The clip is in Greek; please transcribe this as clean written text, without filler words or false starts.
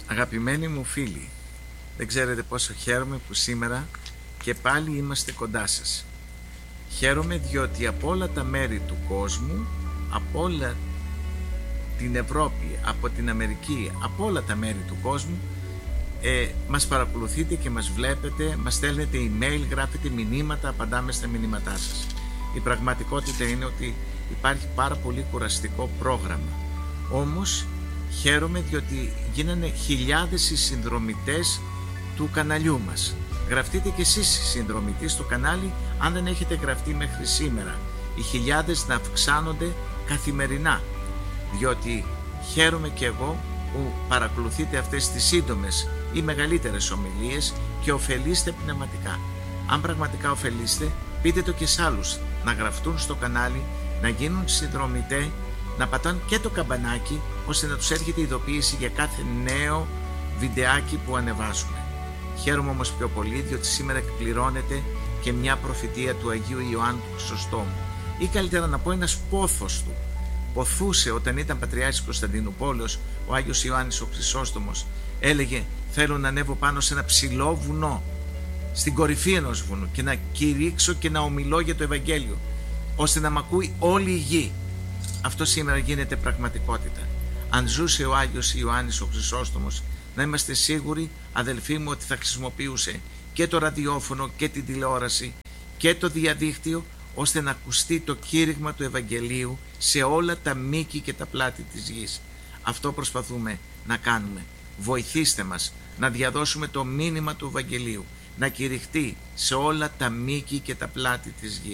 Αγαπημένοι μου φίλοι, δεν ξέρετε πόσο χαίρομαι που σήμερα και πάλι είμαστε κοντά σας. Χαίρομαι διότι από όλα τα μέρη του κόσμου, από όλα την Ευρώπη, από την Αμερική, από όλα τα μέρη του κόσμου, μας παρακολουθείτε και μας βλέπετε, μας στέλνετε email, γράφετε μηνύματα, απαντάμε στα μηνύματά σας. Η πραγματικότητα είναι ότι υπάρχει πάρα πολύ κουραστικό πρόγραμμα. Όμως χαίρομαι διότι γίνανε χιλιάδες οι συνδρομητές του καναλιού μας. Γραφτείτε κι εσείς συνδρομητοί στο κανάλι αν δεν έχετε γραφτεί μέχρι σήμερα. Οι χιλιάδες να αυξάνονται καθημερινά, διότι χαίρομαι κι εγώ που παρακολουθείτε αυτές τις σύντομες ή μεγαλύτερες ομιλίες και ωφελείστε πνευματικά. Αν πραγματικά ωφελείστε, πείτε το και σ' άλλους να γραφτούν στο κανάλι, να γίνουν συνδρομητές, να πατάνε και το καμπανάκι ώστε να τους έρχεται ειδοποίηση για κάθε νέο βιντεάκι που ανεβάζουμε. Χαίρομαι όμως πιο πολύ διότι σήμερα εκπληρώνεται και μια προφητεία του Αγίου Ιωάννου του Χρυσοστόμου, ή καλύτερα να πω ένας πόθος του. Ποθούσε όταν ήταν Πατριάρχης Κωνσταντινούπολεως ο Άγιος Ιωάννης ο Χρυσόστομος. Έλεγε: θέλω να ανέβω πάνω σε ένα ψηλό βουνό, στην κορυφή ενός βουνού, και να κηρύξω και να ομιλώ για το Ευαγγέλιο, ώστε να μ' ακούει όλη η γη. Αυτό σήμερα γίνεται πραγματικότητα. Αν ζούσε ο Άγιος Ιωάννης ο Χρυσόστομος, να είμαστε σίγουροι, αδελφοί μου, ότι θα χρησιμοποιούσε και το ραδιόφωνο και την τηλεόραση και το διαδίκτυο, ώστε να ακουστεί το κήρυγμα του Ευαγγελίου σε όλα τα μήκη και τα πλάτη της γης. Αυτό προσπαθούμε να κάνουμε. Βοηθήστε μας να διαδώσουμε το μήνυμα του Ευαγγελίου, να κηρυχτεί σε όλα τα μήκη και τα πλάτη της γης.